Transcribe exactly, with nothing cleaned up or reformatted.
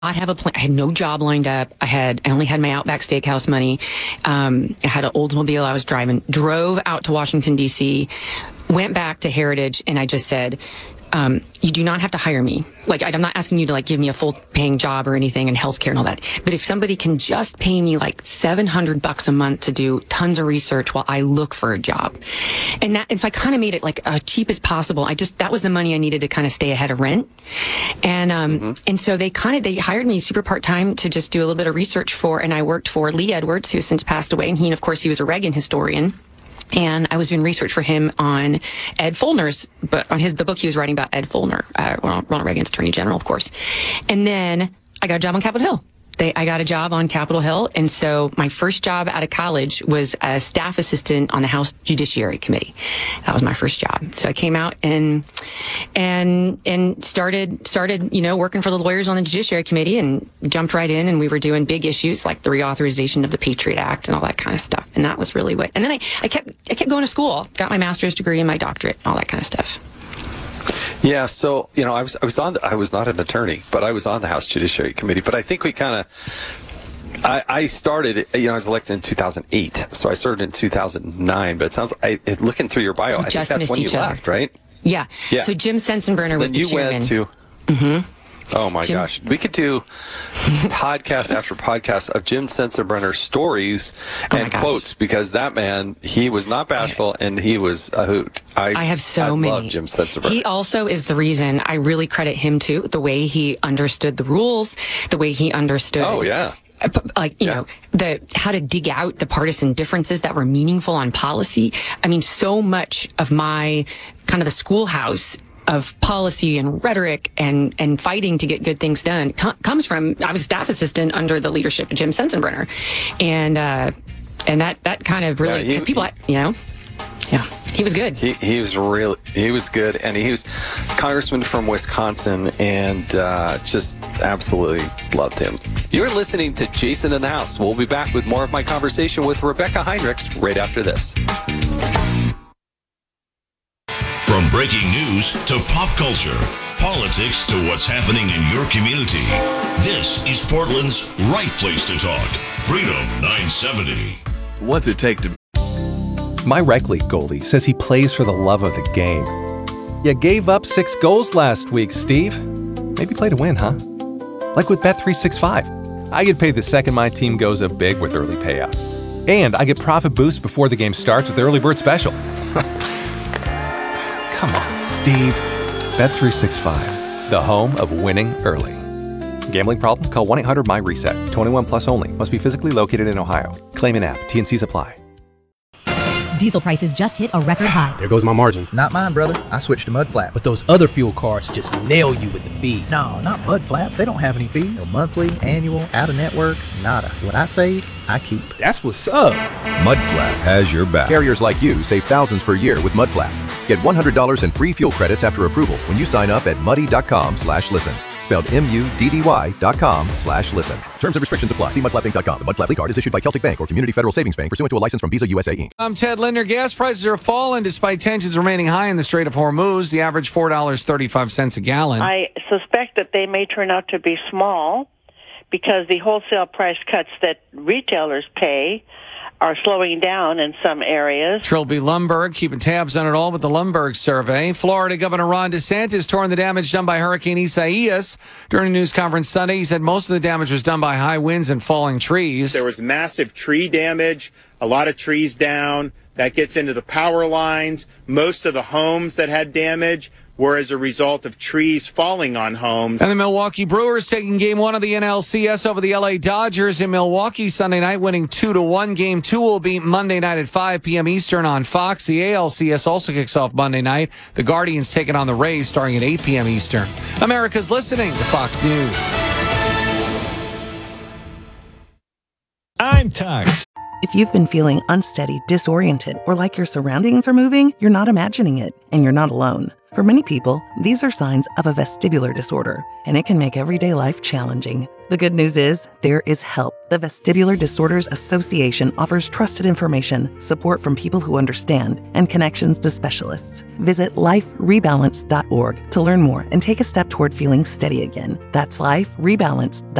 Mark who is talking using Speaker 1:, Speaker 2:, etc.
Speaker 1: not have a plan. I had no job lined up. I had, I only had my Outback Steakhouse money. Um, I had an Oldsmobile I was driving, drove out to Washington, D C, went back to Heritage, and I just said, um, you do not have to hire me. Like, I'm not asking you to like give me a full paying job or anything and healthcare and all that. But if somebody can just pay me like seven hundred bucks a month to do tons of research while I look for a job. And that, and so I kind of made it like as cheap as possible. I just, that was the money I needed to kind of stay ahead of rent. And, um, mm-hmm. and so they kind of, they hired me super part-time to just do a little bit of research for, and I worked for Lee Edwards, who has since passed away. And he, and of course, he was a Reagan historian. And I was doing research for him on Ed Follner's, but on his, the book he was writing about Ed Follner, uh, Ronald Reagan's Attorney General, of course. And then I got a job on Capitol Hill. They, I got a job on Capitol Hill. And so my first job out of college was a staff assistant on the House Judiciary Committee. That was my first job. So I came out and, and, and started, started, you know, working for the lawyers on the Judiciary Committee and jumped right in. And we were doing big issues like the reauthorization of the Patriot Act and all that kind of stuff. And that was really what, and then I, I kept, I kept going to school, got my master's degree and my doctorate, all that kind of stuff.
Speaker 2: Yeah, so you know, I was I was on. The, I was not an attorney, but I was on the House Judiciary Committee. But I think we kind of. I, I started. You know, I was elected in two thousand eight, so I started in two thousand nine. But it sounds. I looking through your bio,
Speaker 1: We
Speaker 2: I
Speaker 1: just
Speaker 2: think that's when you
Speaker 1: each other.
Speaker 2: left, right?
Speaker 1: Yeah.
Speaker 2: Yeah.
Speaker 1: So Jim Sensenbrenner
Speaker 2: so
Speaker 1: was
Speaker 2: then
Speaker 1: the
Speaker 2: you
Speaker 1: chairman.
Speaker 2: went to.
Speaker 1: Mm-hmm.
Speaker 2: Oh my
Speaker 1: Jim,
Speaker 2: gosh, we could do podcast after podcast of Jim Sensenbrenner stories
Speaker 1: oh
Speaker 2: and quotes, because that man, he was not bashful and he was a hoot. I,
Speaker 1: I have so
Speaker 2: I
Speaker 1: many.
Speaker 2: love Jim Sensenbrenner.
Speaker 1: He also is the reason I really credit him too. The way he understood the rules, the way he understood.
Speaker 2: Oh yeah.
Speaker 1: Like, you yeah. know, the how to dig out the partisan differences that were meaningful on policy. I mean, so much of my kind of the schoolhouse of policy and rhetoric and, and fighting to get good things done co- comes from, I was staff assistant under the leadership of Jim Sensenbrenner. And, uh, and that, that kind of really,
Speaker 2: yeah, he,
Speaker 1: people,
Speaker 2: he,
Speaker 1: you know, yeah, he was good.
Speaker 2: He, he was really, he was good. And he was congressman from Wisconsin and, uh, just absolutely loved him. You're listening to Jason in the House. We'll be back with more of my conversation with Rebecca Heinrichs right after this.
Speaker 3: From breaking news to pop culture, politics to what's happening in your community, this is Portland's right place to talk. Freedom nine seventy.
Speaker 4: What's it take to...
Speaker 5: My rec league goalie says he plays for the love of the game. You gave up six goals last week, Steve. Maybe play to win, huh? Like with Bet three sixty-five. I get paid the second my team goes up big with early payout. And I get profit boost before the game starts with the early bird special. Come on, Steve. Bet three sixty-five, the home of winning early. Gambling problem? Call one eight hundred M Y reset. twenty-one plus only. Must be physically located in Ohio. Claim an app. T N Cs apply.
Speaker 6: Diesel prices just hit a record high.
Speaker 7: There goes my margin.
Speaker 8: Not mine, brother. I switched to Mudflap.
Speaker 7: But those other fuel cards just nail you with the fees.
Speaker 8: No, not Mudflap. They don't have any fees. No monthly, annual, out-of-network, nada. What I save, I keep.
Speaker 7: That's what's up.
Speaker 9: Mudflap has your back.
Speaker 10: Carriers like you save thousands per year with Mudflap. Get one hundred dollars in free fuel credits after approval when you sign up at muddy.com slash listen. Spelled M-U-D-D-Y dot com slash listen. Terms and restrictions apply. See mudflap inc dot com. The Mudflap card is issued by Celtic Bank or Community Federal Savings Bank pursuant to a license from Visa U S A Incorporated.
Speaker 11: I'm Ted Linder. Gas prices are falling despite tensions remaining high in the Strait of Hormuz. The average four dollars and thirty-five cents a gallon.
Speaker 12: I suspect that they may turn out to be small because the wholesale price cuts that retailers pay are slowing down in some areas.
Speaker 11: Trilby Lumberg keeping tabs on it all with the Lumberg survey. Florida Governor Ron DeSantis torn the damage done by Hurricane Isaias. During a news conference Sunday, he said most of the damage was done by high winds and falling trees.
Speaker 13: There was massive tree damage, a lot of trees down. That gets into the power lines. Most of the homes that had damage were as a result of trees falling on homes.
Speaker 11: And the Milwaukee Brewers taking game one of the N L C S over the L A Dodgers in Milwaukee Sunday night, winning two to one. Game two will be Monday night at five p.m. Eastern on Fox. The A L C S also kicks off Monday night. The Guardians taking on the Rays starting at eight p.m. Eastern. America's listening to Fox News.
Speaker 14: I'm Tux.
Speaker 15: If you've been feeling unsteady, disoriented, or like your surroundings are moving, you're not imagining it, and you're not alone.
Speaker 4: For many people, these are signs of a vestibular disorder, and it can make everyday life challenging. The good news is, there is help. The Vestibular Disorders Association offers trusted information, support from people who understand, and connections to specialists. Visit life rebalance dot org to learn more and take a step toward feeling steady again. That's life rebalance dot org.